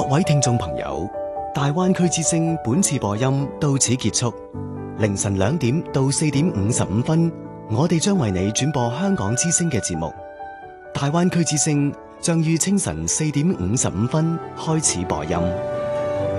位聽眾朋友，大灣區之聲本次播音到此結束。凌晨2點到4點55分，我哋將為你轉播香港之聲嘅節目。大灣區之聲將於清晨4點55分開始播音。